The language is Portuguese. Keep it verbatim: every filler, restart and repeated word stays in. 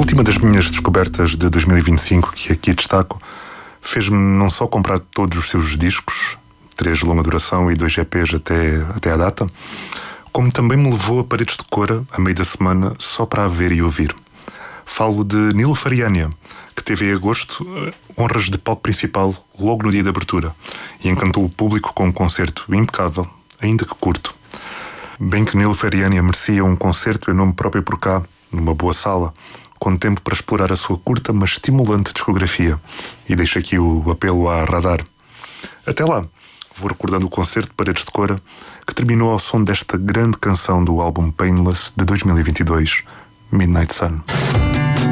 última das minhas descobertas de dois mil e vinte e cinco, que aqui destaco, fez-me não só comprar todos os seus discos, três de longa duração e dois E Pês até, até à data, como também me levou a paredes de cora, a meio da semana, só para a ver e ouvir. Falo de Nilüfer Yanya, que teve em agosto honras de palco principal logo no dia de abertura e encantou o público com um concerto impecável, ainda que curto. Bem que Nilüfer Yanya merecia um concerto em nome próprio por cá, numa boa sala, com tempo para explorar a sua curta, mas estimulante discografia. E deixo aqui o apelo à Radar. Até lá, vou recordando o concerto de Paredes de Cora, que terminou ao som desta grande canção do álbum Painless de dois mil e vinte e dois, Midnight Sun.